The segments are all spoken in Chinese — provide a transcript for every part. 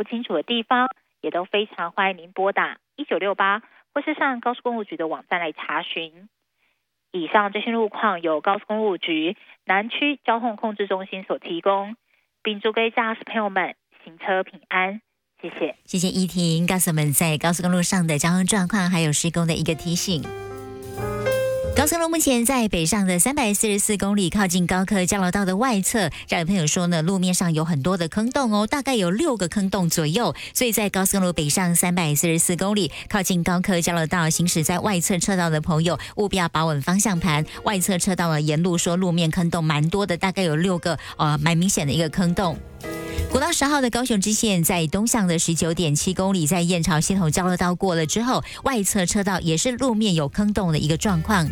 不清楚的地方，也都非常欢迎您拨打1968或是上高速公路局的网站来查询。以上最新路况由高速公路局南区交通控制中心所提供，并祝各位驾驶朋友们行车平安。谢谢。 谢谢依婷告诉我们在高速公路上的交通状况，还有施工的一个提醒。高速公路目前在北上的344公里，靠近高科交流道的外侧，让有朋友说呢，路面上有很多的坑洞哦，大概有6个坑洞左右，所以在高速公路北上344公里，靠近高科交流道行驶在外侧车道的朋友，务必要把稳方向盘。外侧车道的沿路说路面坑洞蛮多的，大概有6个蛮明显的一个坑洞。国道10号的高雄支线在东向的19.7公里，在燕巢系统交流道过了之后，外侧车道也是路面有坑洞的一个状况。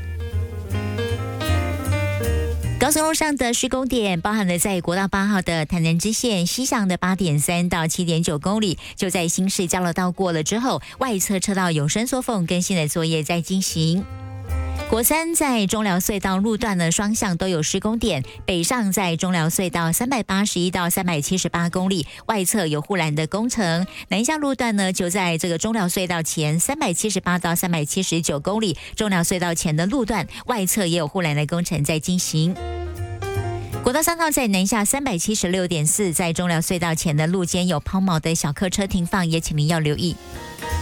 高速路上的施工点包含了在国道8号的台南支线西向的8.3到7.9公里，就在新市交流道过了之后，外侧车道有伸缩缝更新的作业在进行。国三在中寮隧道路段的双向都有施工点，北上在中寮隧道381到378公里，外侧有护栏的工程；南向路段呢，就在这个中寮隧道前378到379公里，中寮隧道前的路段外侧也有护栏的工程在进行。国道3号在南下376.4，在中寮隧道前的路肩有抛锚的小客车停放，也请您要留意。